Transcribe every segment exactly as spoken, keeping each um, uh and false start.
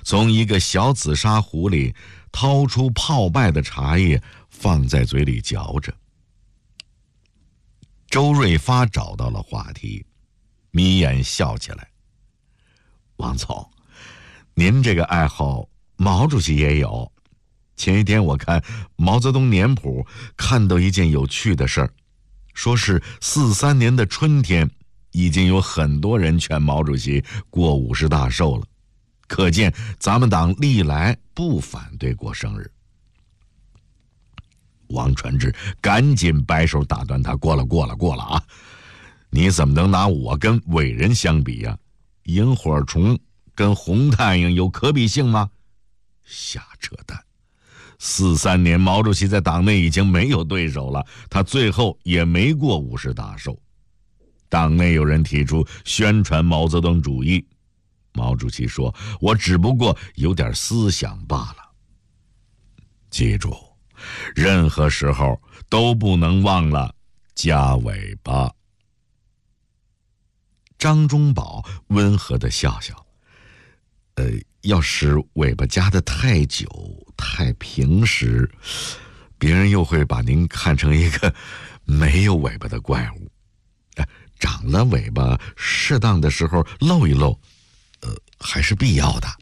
从一个小紫砂壶里掏出泡败的茶叶，放在嘴里嚼着。周瑞发找到了话题，眯眼笑起来。王总，您这个爱好毛主席也有。前一天我看毛泽东年谱，看到一件有趣的事儿，说是四三年的春天，已经有很多人劝毛主席过五十大寿了，可见咱们党历来不反对过生日。王传志赶紧摆手打断他：过了过了过了啊！你怎么能拿我跟伟人相比呀、啊？萤火虫跟红太阳有可比性吗？瞎扯淡！四三年毛主席在党内已经没有对手了，他最后也没过五十大寿。党内有人提出宣传毛泽东主义，毛主席说：我只不过有点思想罢了。记住，任何时候都不能忘了夹尾巴。张忠宝温和地笑笑，呃，要是尾巴夹得太久太平时，别人又会把您看成一个没有尾巴的怪物。呃、长了尾巴适当的时候露一露，呃，还是必要的。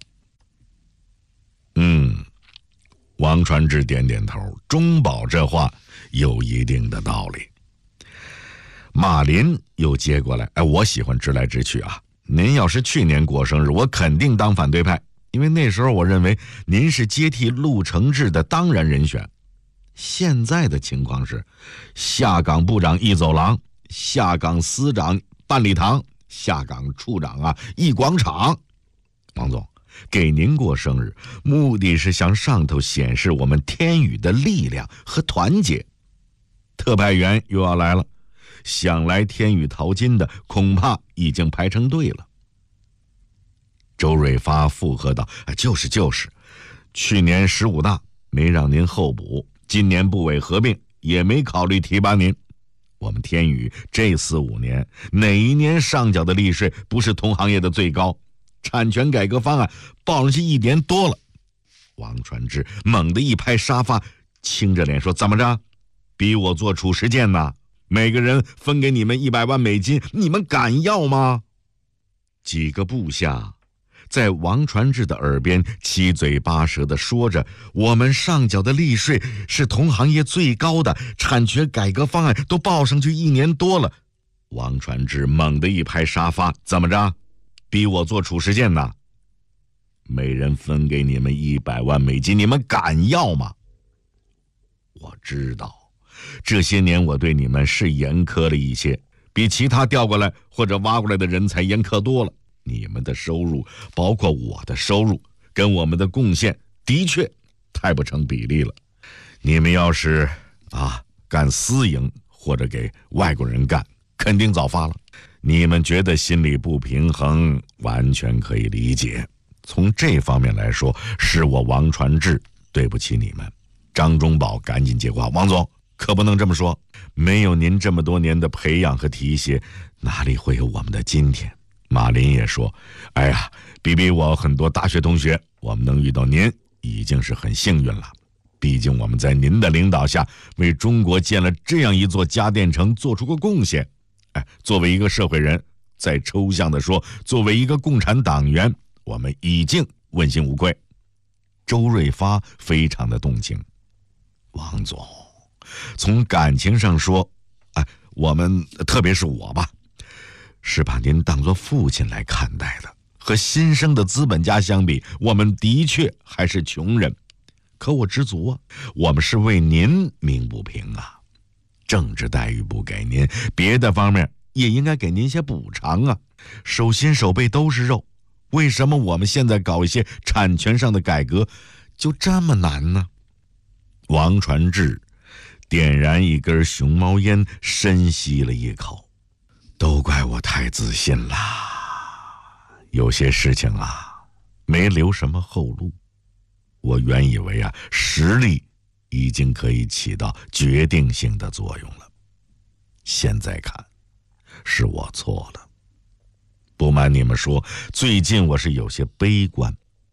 嗯，王传志点点头，忠宝这话有一定的道理。马林又接过来，哎，我喜欢直来直去啊。您要是去年过生日，我肯定当反对派，因为那时候我认为您是接替陆承志的当然人选。现在的情况是，下岗部长一走廊，下岗司长办礼堂，下岗处长啊一广场。王总，给您过生日，目的是向上头显示我们天宇的力量和团结。特派员又要来了，想来天宇淘金的恐怕已经排成队了。周瑞发附和道：就是就是，去年十五大没让您候补，今年部委合并也没考虑提拔您。我们天宇这四五年，哪一年上缴的利税不是同行业的最高？产权改革方案报上去一年多了。王传志猛地一拍沙发，青着脸说：怎么着，逼我做褚时健呢？每个人分给你们一百万美金，你们敢要吗？几个部下在王传志的耳边七嘴八舌地说着，我们上缴的利税是同行业最高的，产权改革方案都报上去一年多了。王传志猛地一拍沙发：怎么着，逼我做褚时健呢？每人分给你们一百万美金，你们敢要吗？我知道这些年我对你们是严苛了一些，比其他调过来或者挖过来的人才严苛多了。你们的收入，包括我的收入，跟我们的贡献的确太不成比例了。你们要是啊干私营或者给外国人干，肯定早发了。你们觉得心里不平衡，完全可以理解。从这方面来说，是我王传志对不起你们。张忠宝赶紧接话：王总，可不能这么说，没有您这么多年的培养和提携，哪里会有我们的今天？马林也说：哎呀，比比我很多大学同学，我们能遇到您已经是很幸运了。毕竟我们在您的领导下，为中国建了这样一座家电城做出过贡献。哎，作为一个社会人，再抽象的说，作为一个共产党员，我们已经问心无愧。周瑞发非常的动情。王总，从感情上说，哎，我们特别是我吧，是把您当作父亲来看待的。和新生的资本家相比，我们的确还是穷人，可我知足啊，我们是为您鸣不平啊。政治待遇不给您，别的方面也应该给您些补偿啊。手心手背都是肉，为什么我们现在搞一些产权上的改革就这么难呢？王传志点燃一根熊猫烟，深吸了一口。都怪我太自信了，有些事情啊没留什么后路。我原以为啊实力已经可以起到决定性的作用了，现在看是我错了。不瞒你们说，最近我是有些悲观。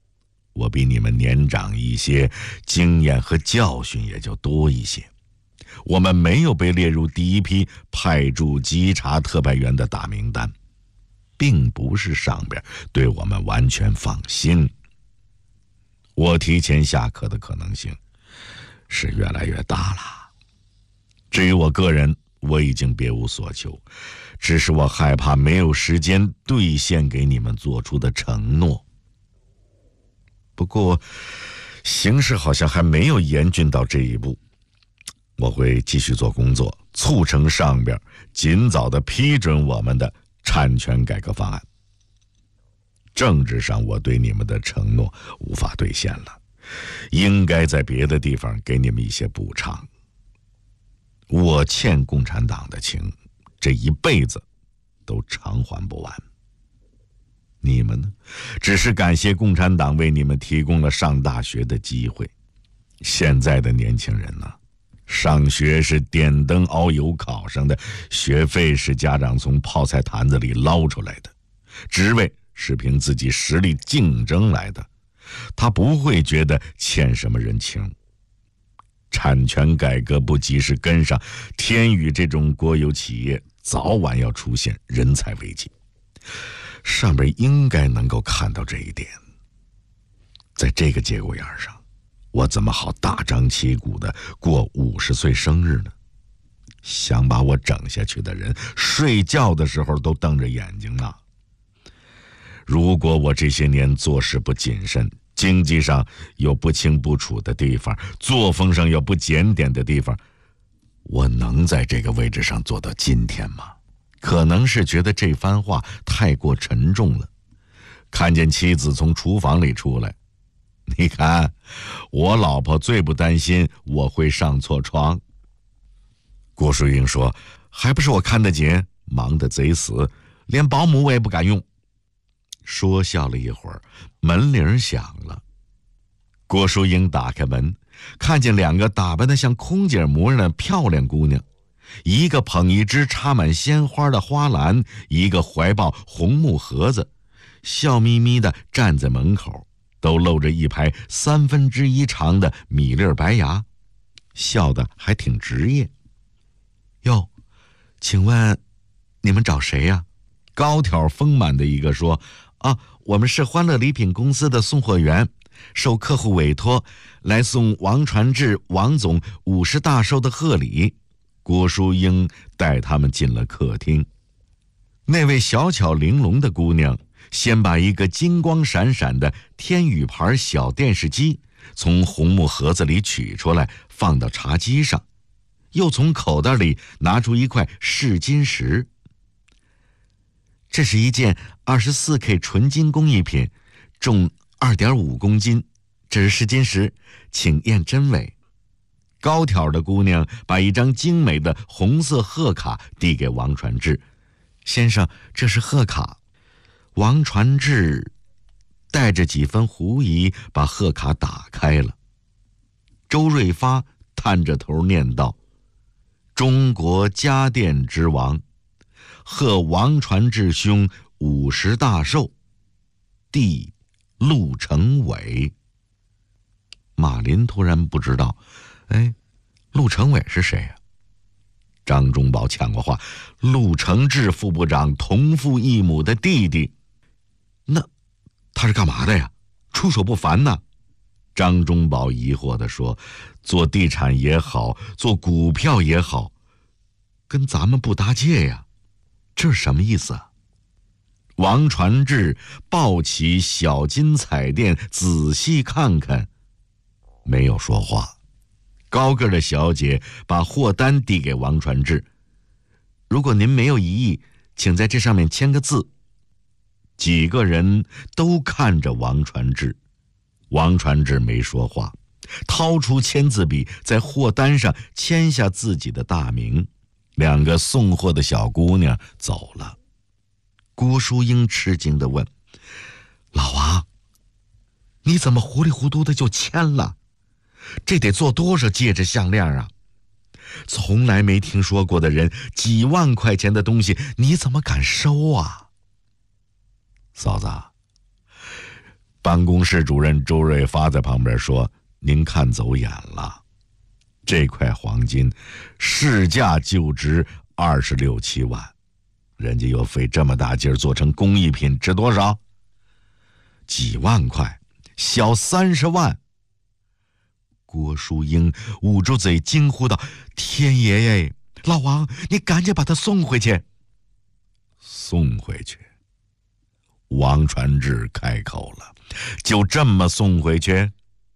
我比你们年长一些，经验和教训也就多一些。我们没有被列入第一批派驻稽查特派员的大名单，并不是上边对我们完全放心。我提前下课的可能性是越来越大了。至于我个人，我已经别无所求，只是我害怕没有时间兑现给你们做出的承诺。不过形势好像还没有严峻到这一步，我会继续做工作，促成上边尽早的批准我们的产权改革方案。政治上我对你们的承诺无法兑现了，应该在别的地方给你们一些补偿。我欠共产党的情，这一辈子都偿还不完。你们呢，只是感谢共产党为你们提供了上大学的机会。现在的年轻人呢，上学是点灯熬油考上的，学费是家长从泡菜坛子里捞出来的，职位是凭自己实力竞争来的，他不会觉得欠什么人情。产权改革不及时跟上，天宇这种国有企业早晚要出现人才危机。上边应该能够看到这一点。在这个节骨眼上，我怎么好大张旗鼓的过五十岁生日呢？想把我整下去的人，睡觉的时候都瞪着眼睛呢。如果我这些年做事不谨慎，经济上有不清不楚的地方，作风上有不检点的地方，我能在这个位置上做到今天吗？可能是觉得这番话太过沉重了。看见妻子从厨房里出来，你看，我老婆最不担心我会上错床。郭淑英说，还不是我看得紧，忙得贼死，连保姆我也不敢用。说笑了一会儿，门铃响了。郭淑英打开门，看见两个打扮得像空姐模样的漂亮姑娘，一个捧一只插满鲜花的花篮，一个怀抱红木盒子，笑眯眯地站在门口，都露着一排三分之一长的米粒白牙，笑得还挺职业。哟，请问你们找谁呀？高挑丰满的一个说，啊，我们是欢乐礼品公司的送货员，受客户委托来送王传志王总五十大寿的贺礼。郭淑英带他们进了客厅。那位小巧玲珑的姑娘先把一个金光闪闪的天宇牌小电视机从红木盒子里取出来，放到茶几上，又从口袋里拿出一块试金石。这是一件 二十四 K 纯金工艺品，重 二点五 公斤，这是试金石，请验真伪。高挑的姑娘把一张精美的红色贺卡递给王传志，先生，这是贺卡。王传志带着几分狐疑把贺卡打开了。周瑞发探着头念道，中国家电之王，贺王传志兄五十大寿，弟陆成伟。马林突然不知道，哎，陆成伟是谁呀？张忠宝抢过话，陆承志副部长同父异母的弟弟。那他是干嘛的呀？出手不凡呐。张忠宝疑惑地说，做地产也好，做股票也好，跟咱们不搭界呀，这是什么意思啊？王传志抱起小金彩电仔细看看，没有说话。高个的小姐把货单递给王传志，如果您没有异议，请在这上面签个字。几个人都看着王传志，王传志没说话，掏出签字笔在货单上签下自己的大名。两个送货的小姑娘走了。郭淑英吃惊地问，老王，你怎么糊里糊涂的就签了？这得做多少戒指项链啊？从来没听说过的人，几万块钱的东西你怎么敢收啊？嫂子， 办公室主任周瑞发在旁边说：“您看走眼了，这块黄金市价就值二十六七万，人家又费这么大劲儿做成工艺品，值多少？几万块，小三十万。”郭淑英捂住嘴惊呼道：“天爷爷，老王，你赶紧把他送回去！”送回去？王传志开口了：“就这么送回去？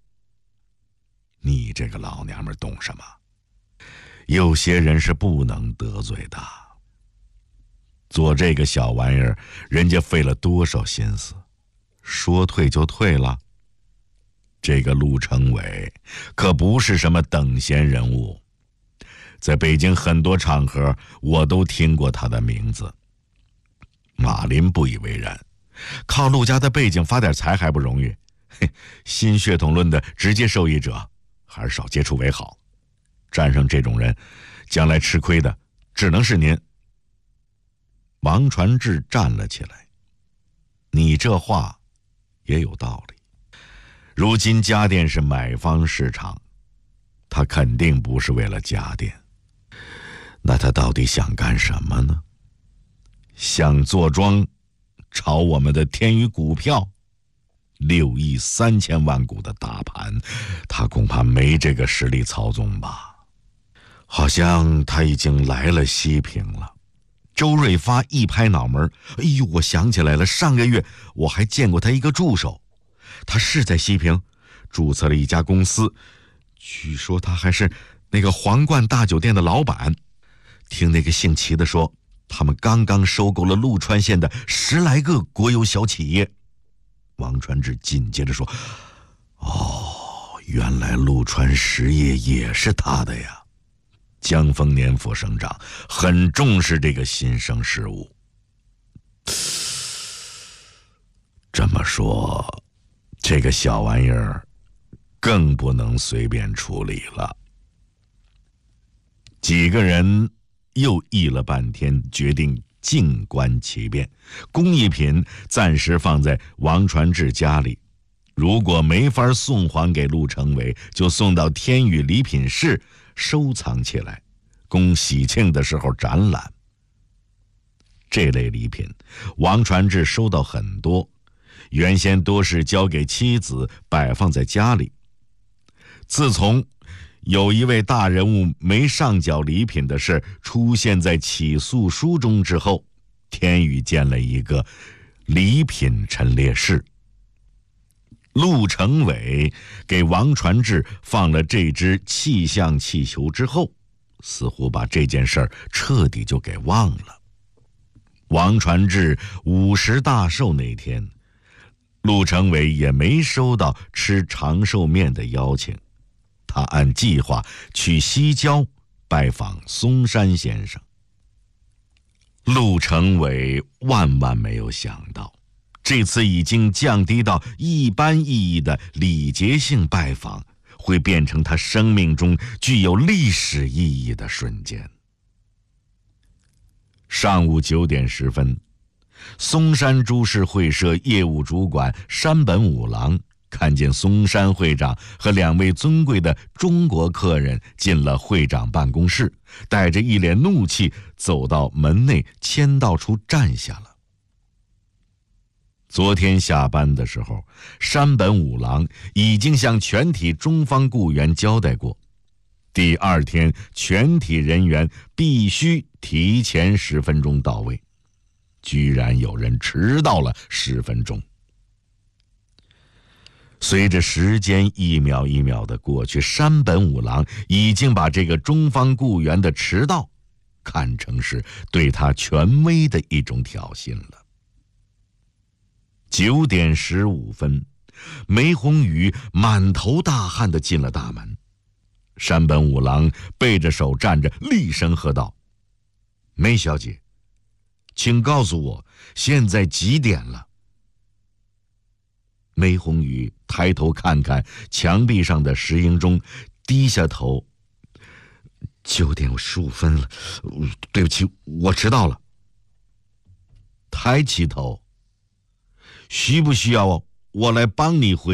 你这个老娘们懂什么？有些人是不能得罪的。做这个小玩意儿，人家费了多少心思，说退就退了。这个陆成伟可不是什么等闲人物，在北京很多场合我都听过他的名字。”马林不以为然，靠陆家的背景发点财还不容易，嘿，新血统论的直接受益者，还是少接触为好。沾上这种人，将来吃亏的只能是您。王传志站了起来：“你这话也有道理。如今家电是买方市场，他肯定不是为了家电。那他到底想干什么呢？想坐庄炒我们的天宇股票？六亿三千万股的大盘，他恐怕没这个实力操纵吧。好像他已经来了西平了。”周瑞发一拍脑门：“哎呦，我想起来了，上个月我还见过他一个助手，他是在西平注册了一家公司，据说他还是那个皇冠大酒店的老板。听那个姓齐的说，他们刚刚收购了陆川县的十来个国有小企业。”王传志紧接着说：“哦，原来陆川实业也是他的呀。江丰年副省长很重视这个新生事物。这么说，这个小玩意儿更不能随便处理了。”几个人又议了半天，决定静观其变，工艺品暂时放在王传志家里，如果没法送还给陆成伟，就送到天宇礼品室收藏起来，供喜庆的时候展览。这类礼品王传志收到很多，原先多是交给妻子摆放在家里，自从有一位大人物没上缴礼品的事出现在起诉书中之后，天宇建了一个礼品陈列室。陆成伟给王传志放了这只气象气球之后，似乎把这件事儿彻底就给忘了。王传志五十大寿那天，陆成伟也没收到吃长寿面的邀请，他按计划去西郊拜访松山先生。陆成伟万万没有想到，这次已经降低到一般意义的礼节性拜访，会变成他生命中具有历史意义的瞬间。上午九点十分，松山株式会社业务主管山本五郎看见松山会长和两位尊贵的中国客人进了会长办公室，带着一脸怒气走到门内签到处站下了。昨天下班的时候，山本五郎已经向全体中方雇员交代过，第二天全体人员必须提前十分钟到位，居然有人迟到了十分钟。随着时间一秒一秒的过去，山本五郎已经把这个中方雇员的迟到看成是对他权威的一种挑衅了。九点十五分，梅宏宇满头大汗地进了大门。山本五郎背着手站着，厉声喝道：“梅小姐，请告诉我现在几点了？”梅宏宇抬头看看墙壁上的石英钟，低下头：“九点十五分了，对不起，我迟到了。”抬起头：“需不需要我来帮你回